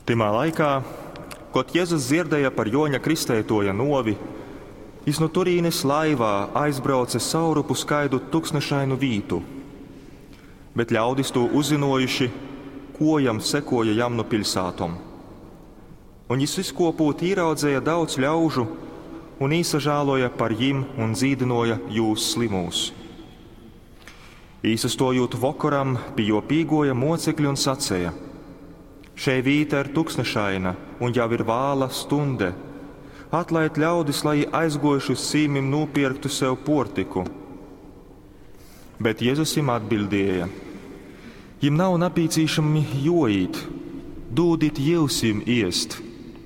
Timā laikā, kad Jēzus dzirdēja par Joņa Kristētoja novi, viņš no turīnes laivā aizbrauca saurupu skaidu tuksnešainu vītu. Bet ļaudis to uzzinojuši, kojam sekoja jam no pilsātom. Un viņš izkopūt ieraudzēja daudz ļaužu un īsažāloja par jim un dzīdinoja jūs slimūs. Īsastojot vokaram, pie jo pīgoja mocekļi un sacēja: šai vīta ir tuksnešaina un jau ir vāla stunde. Atlaid ļaudis, lai aizgojuši uz sīmim nopirktu sev portiku. Bet Jēzus jim atbildēja: jim nav napīcīšami joīt, dūdit jevsim iest.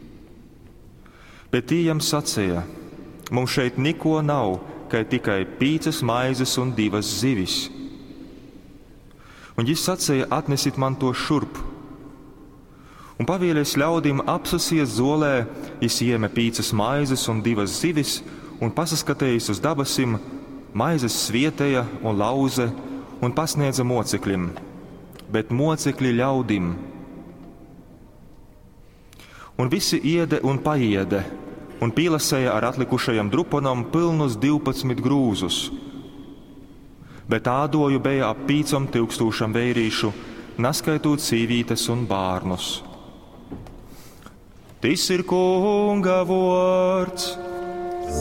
Bet tī jam sacēja: mums šeit niko nav, kai tikai 5 maizes un 2 zivis. Un viņš sacēja: atnesit man to šurp. Un pavēlēs ļaudim apsasies zolē, viņš ieme 5 maizes un 2 zivis, un pasaskatējis uz dabasim, maizes svietēja un lauze, un pasniedza mocekļim, bet mocekļi ļaudim. Un visi iede un paiede, un pīlasēja ar atlikušajam druponam pilnus 12 grūzus. Bet ādoju bija ap 5000 veirīšu, naskaitot sīvītes un bārnus. Tas ir Kunga vārds.